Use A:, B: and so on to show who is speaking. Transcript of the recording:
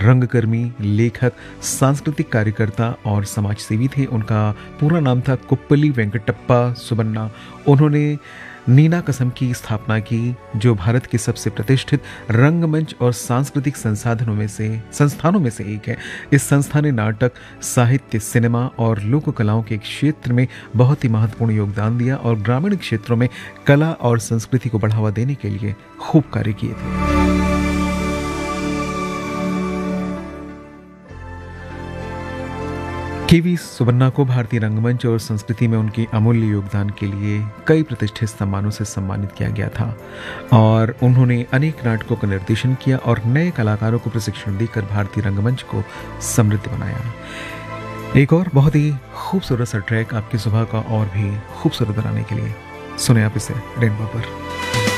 A: रंगकर्मी, लेखक, सांस्कृतिक कार्यकर्ता और समाजसेवी थे। उनका पूरा नाम था कुप्पली वेंकटप्पा सुबन्ना। उन्होंने नीना कसम की स्थापना की, जो भारत के सबसे प्रतिष्ठित रंगमंच और सांस्कृतिक संस्थानों में से एक है। इस संस्था ने नाटक, साहित्य, सिनेमा और लोक कलाओं के क्षेत्र में बहुत ही महत्वपूर्ण योगदान दिया और ग्रामीण क्षेत्रों में कला और संस्कृति को बढ़ावा देने के लिए खूब कार्य किए थे। केवी सुबन्ना को भारतीय रंगमंच और संस्कृति में उनके अमूल्य योगदान के लिए कई प्रतिष्ठित सम्मानों से सम्मानित किया गया था और उन्होंने अनेक नाटकों का निर्देशन किया और नए कलाकारों को प्रशिक्षण देकर भारतीय रंगमंच को समृद्ध बनाया। एक और बहुत ही खूबसूरत सा ट्रैक आपकी सुबह का और भी खूबसूरत बनाने के लिए सुने आप इसे रेनबो पर।